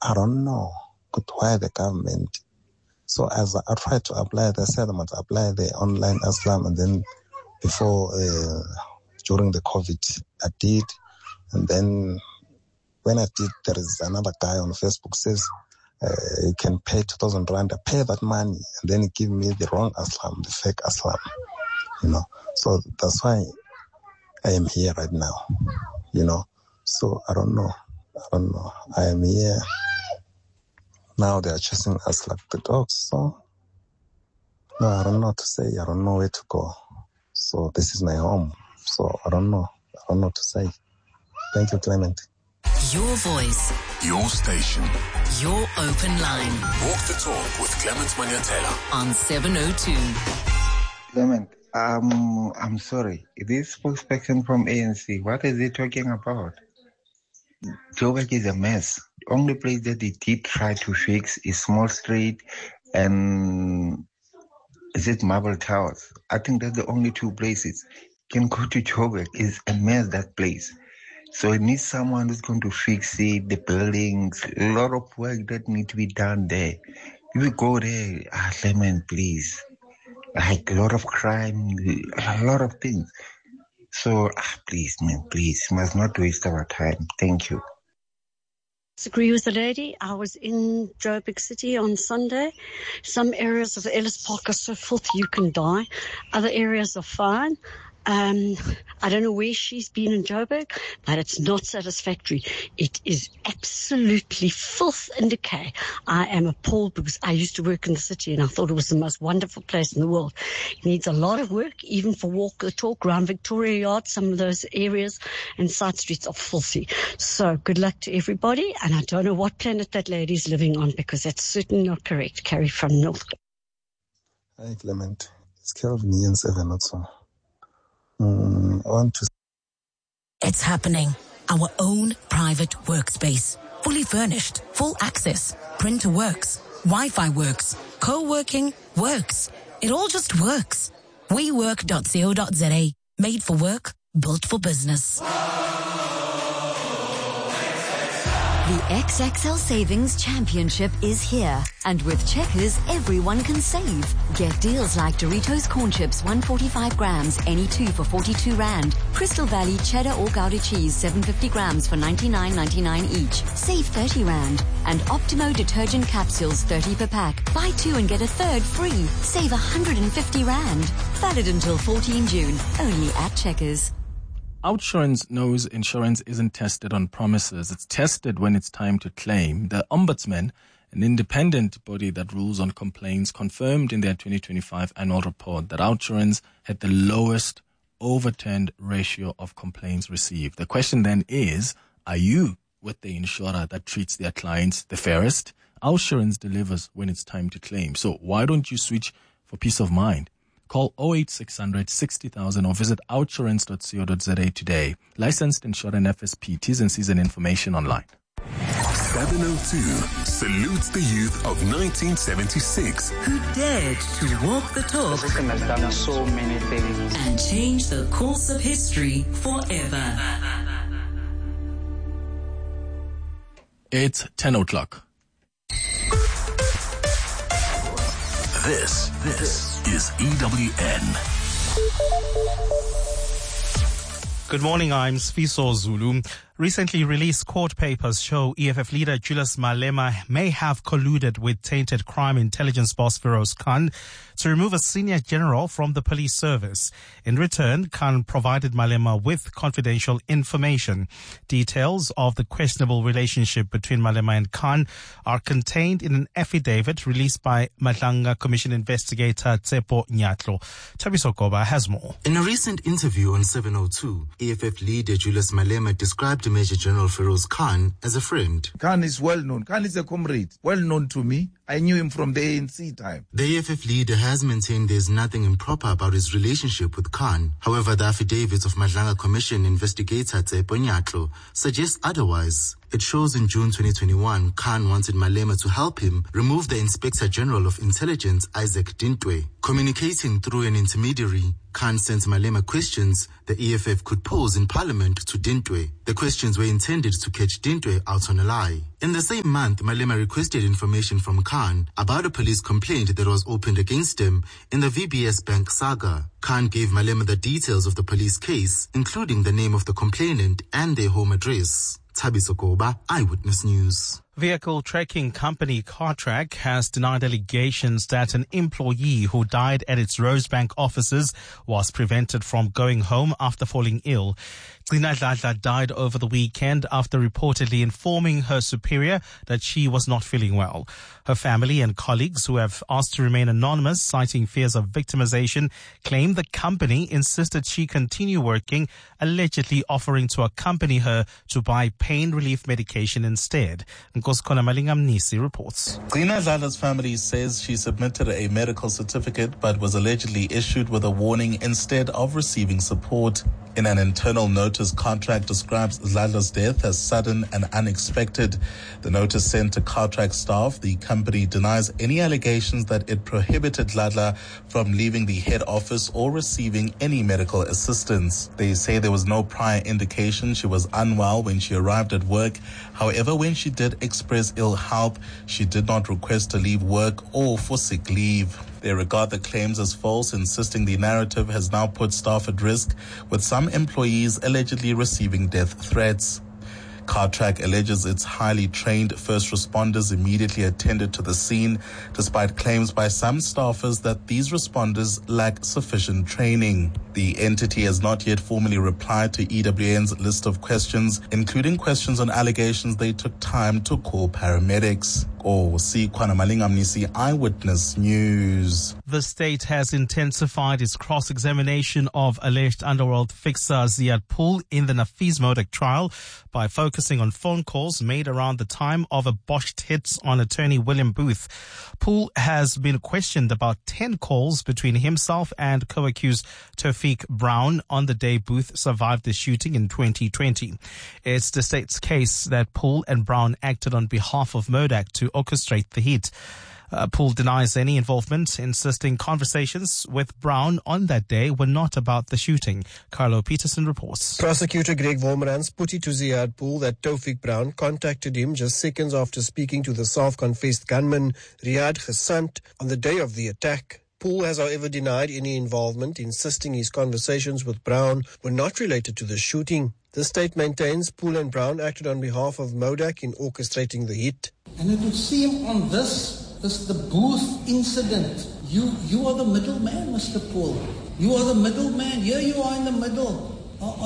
I don't know why the government. So as I tried to apply, they said I must apply the online Aslam, and then before, during the COVID, I did. And then when I did, there is another guy on Facebook says, you can pay 2,000 rand, I pay that money, and then he give me the wrong Aslam, the fake Aslam, So that's why I am here right now, So I don't know. I am here. Now they are chasing us like the dogs, so no, I don't know what to say. I don't know where to go. So this is my home. So I don't know what to say. Thank you, Clement. Your voice. Your station. Your open line. Walk the talk with Clement Manyatela on 702. Clement, I'm sorry. This spokesperson from ANC, what is he talking about? Joburg is a mess. The only place that they did try to fix is Small Street and is it Marble Towers? I think that's the only two places. You can go to Joburg. It's a mess, that place. So it needs someone who's going to fix it, the buildings, a lot of work that needs to be done there. If you go there, Clement, please. Like a lot of crime, a lot of things. So, please, man, please, you must not waste our time. Thank you. Disagree with the lady. I was in Joburg City on Sunday. Some areas of Ellis Park are so filthy you can die. Other areas are fine. I don't know where she's been in Joburg, but it's not satisfactory. It is absolutely filth and decay. I am appalled because I used to work in the city and I thought it was the most wonderful place in the world. It needs a lot of work, even for walk the talk around Victoria Yard. Some of those areas and side streets are filthy. So good luck to everybody. And I don't know what planet that lady's living on because that's certainly not correct. Carrie from North. Hi, Clement. It's Kelvin Ian 7 also. I want to. It's happening. Our own private workspace. Fully furnished, full access. Printer works. Wi-Fi works. Co-working works. It all just works. WeWork.co.za. Made for work, built for business. The XXL Savings Championship is here. And with Checkers, everyone can save. Get deals like Doritos Corn Chips, 145 grams, any two for 42 Rand. Crystal Valley Cheddar or Gouda Cheese, 750 grams for 99.99 each. Save 30 Rand. And Optimo Detergent Capsules, 30 per pack. Buy two and get a third free. Save 150 Rand. Valid until 14 June. Only at Checkers. OUTsurance knows insurance isn't tested on promises. It's tested when it's time to claim. The Ombudsman, an independent body that rules on complaints, confirmed in their 2025 annual report that OUTsurance had the lowest overturned ratio of complaints received. The question then is, are you with the insurer that treats their clients the fairest? OUTsurance delivers when it's time to claim. So why don't you switch for peace of mind? Call 08600 60,000 or visit outsurance.co.za today. Licensed insurer and FSP. T's and C's and information online. 702 salutes the youth of 1976 who dared to walk the talk has done so many things and change the course of history forever. It's 10 o'clock. This is EWN. Good morning, I'm Sfiso Zulu. Recently released court papers show EFF leader Julius Malema may have colluded with tainted crime intelligence boss Feroz Khan to remove a senior general from the police service. In return, Khan provided Malema with confidential information. Details of the questionable relationship between Malema and Khan are contained in an affidavit released by Madlanga Commission investigator Tsepo Nyatlo. Tabiso Koba has more. In a recent interview on 702, EFF leader Julius Malema described Major General Feroz Khan as a friend. Khan is well known. Khan is a comrade, well known to me. I knew him from the ANC time. The EFF leader has maintained there's nothing improper about his relationship with Khan. However, the affidavit of Madlanga Commission investigator Tsepo Nyatlo suggests otherwise. It shows in June 2021, Khan wanted Malema to help him remove the Inspector General of Intelligence, Isaac Dintwe. Communicating through an intermediary, Khan sent Malema questions the EFF could pose in Parliament to Dintwe. The questions were intended to catch Dintwe out on a lie. In the same month, Malema requested information from Khan about a police complaint that was opened against him in the VBS Bank saga. Khan gave Malema the details of the police case, including the name of the complainant and their home address. Thabiso Koba, Eyewitness News. Vehicle tracking company Cartrack has denied allegations that an employee who died at its Rosebank offices was prevented from going home after falling ill. Gcina Dladla died over the weekend after reportedly informing her superior that she was not feeling well. Her family and colleagues, who have asked to remain anonymous, citing fears of victimization, claim the company insisted she continue working, allegedly offering to accompany her to buy pain relief medication instead. Nkoskona Malingamnisi reports. Gcina Dladla's family says she submitted a medical certificate but was allegedly issued with a warning instead of receiving support. In an internal notice, Cartrack describes Dladla's death as sudden and unexpected. The notice sent to Cartrack staff, the company denies any allegations that it prohibited Dladla from leaving the head office or receiving any medical assistance. They say there was no prior indication she was unwell when she arrived at work. However, when she did express ill health, she did not request to leave work or for sick leave. They regard the claims as false, insisting the narrative has now put staff at risk, with some employees allegedly receiving death threats. Cartrack alleges its highly trained first responders immediately attended to the scene, despite claims by some staffers that these responders lack sufficient training. The entity has not yet formally replied to EWN's list of questions, including questions on allegations they took time to call paramedics. Kwana Malingamnisi, Eyewitness News. The state has intensified its cross-examination of alleged underworld fixer Ziad Pool in the Nafiz Modak trial by focusing on phone calls made around the time of a botched hit on attorney William Booth. Pool has been questioned about 10 calls between himself and co-accused Tawfiq Brown on the day Booth survived the shooting in 2020. It's the state's case that Pool and Brown acted on behalf of Modak to orchestrate the hit. Pool denies any involvement, insisting conversations with Brown on that day were not about the shooting. Carlo Peterson reports. Prosecutor Greg Vormerans put it to Ziad Pool that Tawfiq Brown contacted him just seconds after speaking to the self-confessed gunman Riyad Ghasant on the day of the attack. Pool has, however, denied any involvement, insisting his conversations with Brown were not related to the shooting. The state maintains Pool and Brown acted on behalf of Modak in orchestrating the hit. And it would seem on this the Booth incident, you are the middleman, Mr. Pool. You are the middleman. Here you are in the middle.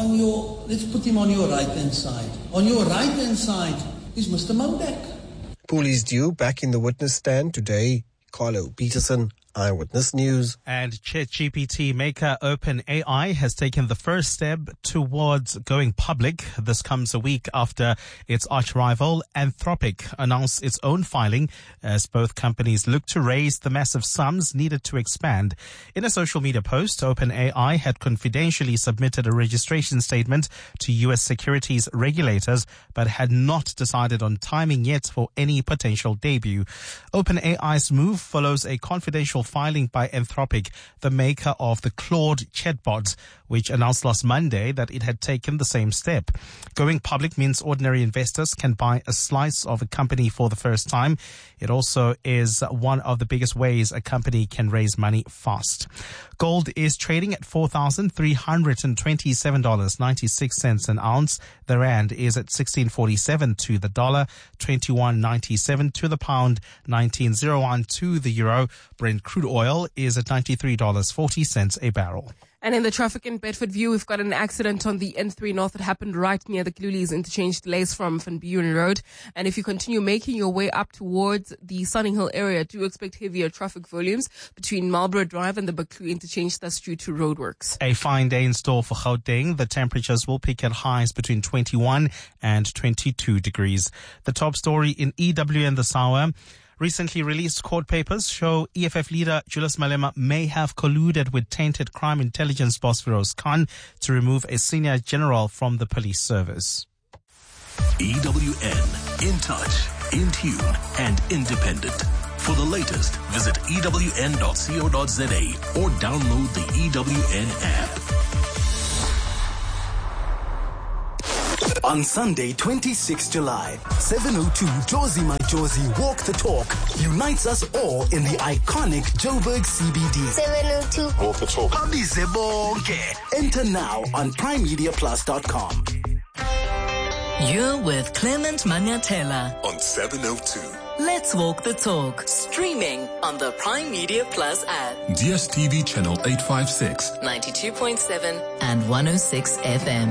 Let's put him on your right-hand side. On your right-hand side is Mr. Modak. Pool is due back in the witness stand today. Carlo Peterson, Eyewitness News. And ChatGPT maker OpenAI has taken the first step towards going public. This comes a week after its arch-rival Anthropic announced its own filing as both companies look to raise the massive sums needed to expand. In a social media post, OpenAI had confidentially submitted a registration statement to U.S. securities regulators but had not decided on timing yet for any potential debut. OpenAI's move follows a confidential filing by Anthropic, the maker of the Claude chatbot, which announced last Monday that it had taken the same step. Going public means ordinary investors can buy a slice of a company for the first time. It also is one of the biggest ways a company can raise money fast. Gold is trading at $4,327.96 an ounce. The rand is at 16.47 to the dollar, 21.97 to the pound, 19.01 to the euro. Brent crude oil is at $93.40 a barrel. And in the traffic in Bedfordview, we've got an accident on the N3 North that happened right near the Klulis interchange, delays from Van Buren Road. And if you continue making your way up towards the Sunning Hill area, do expect heavier traffic volumes between Marlborough Drive and the Baklu interchange, that's due to roadworks. A fine day in store for Gauteng. The temperatures will peak at highs between 21 and 22 degrees. The top story in EWN this hour. Recently released court papers show EFF leader Julius Malema may have colluded with tainted crime intelligence boss Feroz Khan to remove a senior general from the police service. EWN, in touch, in tune, and independent. For the latest, visit ewn.co.za or download the EWN app. On Sunday, 26 July, 7:02, Josie My Josie Walk the Talk unites us all in the iconic Joburg CBD. 7:02 Walk the Talk. Abize bonke. Enter now on primemediaplus.com. You're with Clement Maniatela on 702. Let's Walk the Talk, streaming on the Prime Media Plus app. DSTV channel 856, 92.7 and 106 FM.